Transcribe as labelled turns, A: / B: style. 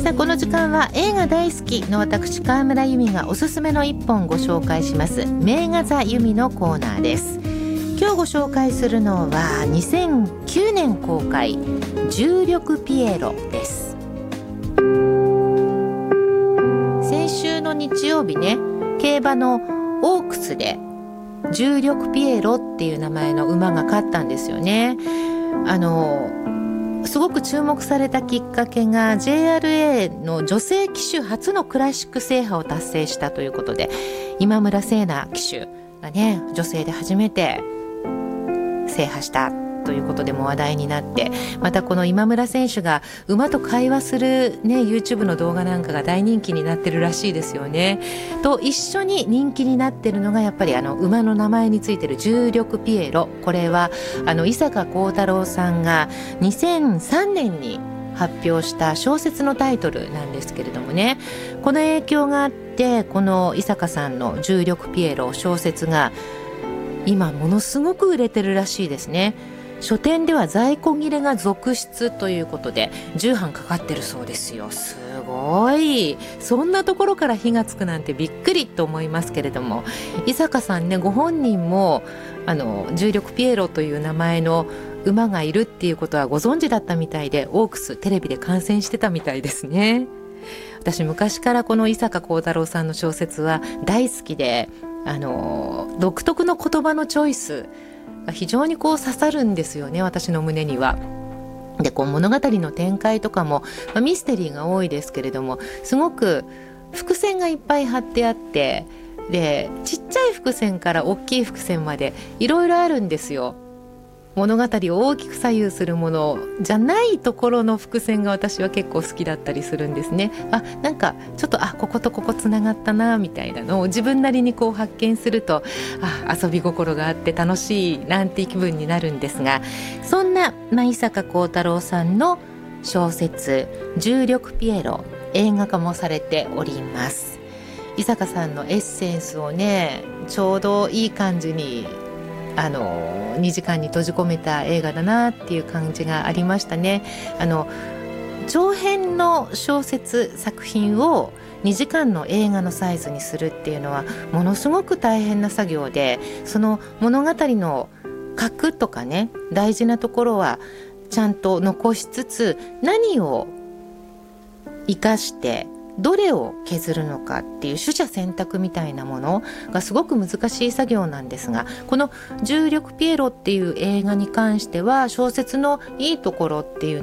A: さあこの時間は映画大好きの私川村由美がおすすめの一本ご紹介します名画座由美のコーナーです。今日ご紹介するのは2009年公開重力ピエロです。先週の日曜日ね、競馬のオークスで重力ピエロっていう名前の馬が勝ったんですよね。すごく注目されたきっかけが JRA の女性騎手初のクラシック制覇を達成したということで、今村聖奈騎手がね、女性で初めて制覇したということでも話題になって、またこの今村選手が馬と会話する、ね、YouTube の動画なんかが大人気になってるらしいですよね。と一緒に人気になってるのがやっぱり馬の名前についてる重力ピエロ。これは伊坂幸太郎さんが2003年に発表した小説のタイトルなんですけれどもね、この影響があってこの伊坂さんの重力ピエロ小説が今ものすごく売れてるらしいですね。書店では在庫切れが続出ということで10版かかってるそうですよ。すごい、そんなところから火がつくなんてびっくりと思いますけれども、伊坂さんね、ご本人も重力ピエロという名前の馬がいるっていうことはご存知だったみたいで、オークステレビで観戦してたみたいですね。私昔からこの伊坂幸太郎さんの小説は大好きで、独特の言葉のチョイスが非常に刺さるんですよね、私の胸には。で物語の展開とかも、ミステリーが多いですけれども、すごく伏線がいっぱい貼ってあって、でちっちゃい伏線から大きい伏線までいろいろあるんですよ。物語を大きく左右するものじゃないところの伏線が私は結構好きだったりするんですね。なんかちょっとこことここつながったなみたいなのを自分なりに発見すると、遊び心があって楽しいなんて気分になるんですが、そんな伊坂幸太郎さんの小説重力ピエロ、映画化もされております。伊坂さんのエッセンスをね、ちょうどいい感じに2時間に閉じ込めた映画だなっていう感じがありましたね。長編の小説作品を2時間の映画のサイズにするっていうのはものすごく大変な作業で、その物語の核とかね、大事なところはちゃんと残しつつ、何を生かしてどれを削るのかっていう取捨選択みたいなものがすごく難しい作業なんですが、この重力ピエロっていう映画に関しては小説のいいところっていう